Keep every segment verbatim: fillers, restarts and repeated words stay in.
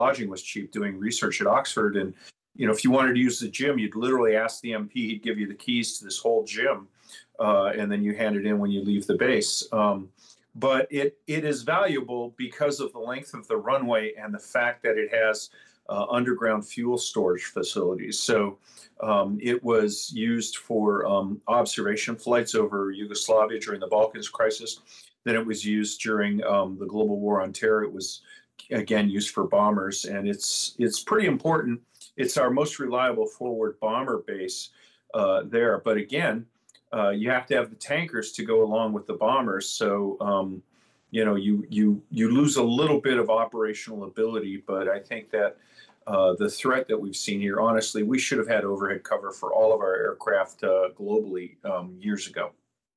lodging was cheap doing research at Oxford. And, you know, if you wanted to use the gym, you'd literally ask the M P, he'd give you the keys to this whole gym. Uh, and then you hand it in when you leave the base. Um, but it it is valuable because of the length of the runway and the fact that it has uh, underground fuel storage facilities. So um, it was used for um, observation flights over Yugoslavia during the Balkans crisis. Then it was used during um, the global war on terror. It was, again, used for bombers. And it's, it's pretty important. It's our most reliable forward bomber base uh, there. But again, Uh, you have to have the tankers to go along with the bombers. So, um, you know, you, you, you lose a little bit of operational ability. But I think that uh, the threat that we've seen here, honestly, we should have had overhead cover for all of our aircraft uh, globally um, years ago.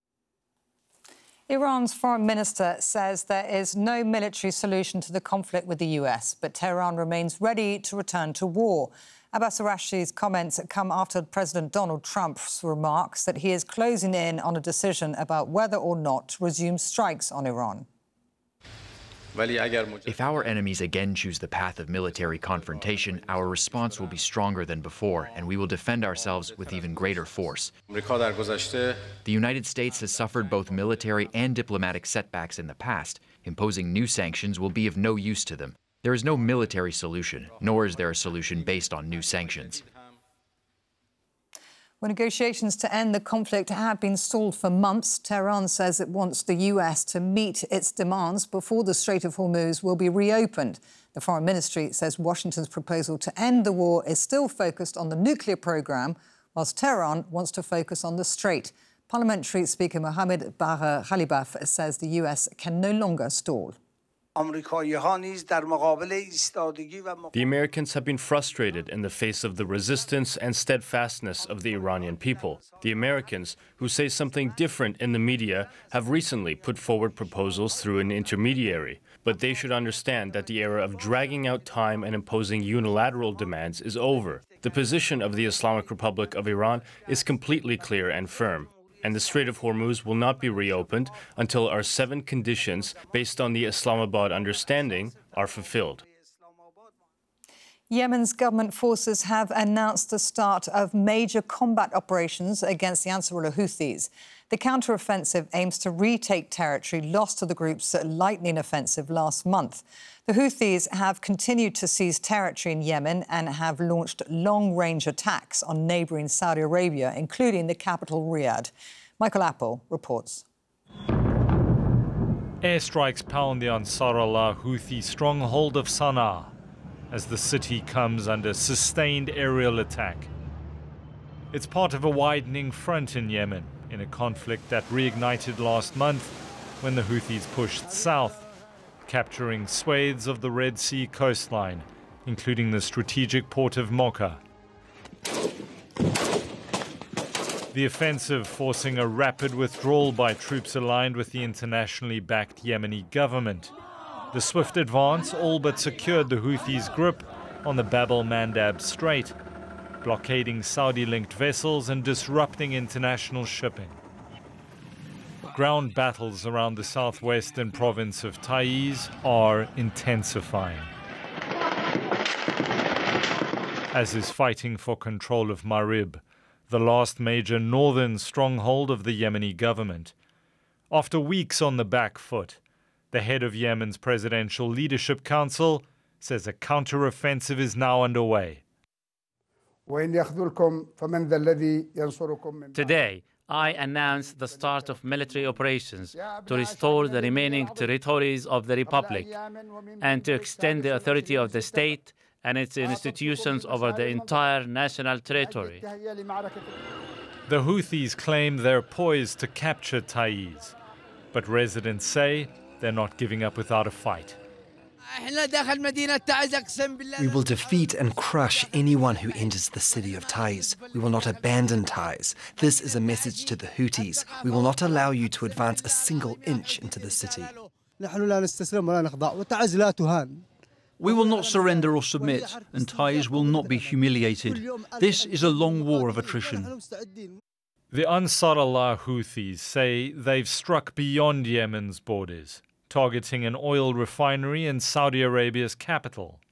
Iran's foreign minister says there is no military solution to the conflict with the U S, but Tehran remains ready to return to war. Abbas Araghchi's comments come after President Donald Trump's remarks that he is closing in on a decision about whether or not to resume strikes on Iran. If our enemies again choose the path of military confrontation, our response will be stronger than before, and we will defend ourselves with even greater force. The United States has suffered both military and diplomatic setbacks in the past. Imposing new sanctions will be of no use to them. There is no military solution, nor is there a solution based on new sanctions. Well, negotiations to end the conflict have been stalled for months. Tehran says it wants the U S to meet its demands before the Strait of Hormuz will be reopened. The Foreign Ministry says Washington's proposal to end the war is still focused on the nuclear program, whilst Tehran wants to focus on the Strait. Parliamentary Speaker Mohammed Bagher Ghalibaf says the U S can no longer stall. The Americans have been frustrated in the face of the resistance and steadfastness of the Iranian people. The Americans, who say something different in the media, have recently put forward proposals through an intermediary. But they should understand that the era of dragging out time and imposing unilateral demands is over. The position of the Islamic Republic of Iran is completely clear and firm. And the Strait of Hormuz will not be reopened until our seven conditions, based on the Islamabad understanding, are fulfilled. Yemen's government forces have announced the start of major combat operations against the Ansarullah Houthis. The counter-offensive aims to retake territory lost to the group's lightning offensive last month. The Houthis have continued to seize territory in Yemen and have launched long-range attacks on neighbouring Saudi Arabia, including the capital Riyadh. Michael Apple reports. Airstrikes pound the Ansarullah Houthi stronghold of Sana'a as the city comes under sustained aerial attack. It's part of a widening front in Yemen, in a conflict that reignited last month when the Houthis pushed south, capturing swathes of the Red Sea coastline, including the strategic port of Mocha. The offensive forcing a rapid withdrawal by troops aligned with the internationally backed Yemeni government. The swift advance all but secured the Houthis' grip on the Bab el-Mandab Strait, blockading Saudi-linked vessels and disrupting international shipping. Ground battles around the southwestern province of Taiz are intensifying, as is fighting for control of Marib, the last major northern stronghold of the Yemeni government. After weeks on the back foot, the head of Yemen's Presidential Leadership Council says a counter-offensive is now underway. Today, I announce the start of military operations to restore the remaining territories of the Republic and to extend the authority of the state and its institutions over the entire national territory. The Houthis claim they're poised to capture Taiz, but residents say they're not giving up without a fight. We will defeat and crush anyone who enters the city of Taiz. We will not abandon Taiz. This is a message to the Houthis. We will not allow you to advance a single inch into the city. We will not surrender or submit, and Taiz will not be humiliated. This is a long war of attrition. The Ansarullah Houthis say they've struck beyond Yemen's borders, targeting an oil refinery in Saudi Arabia's capital.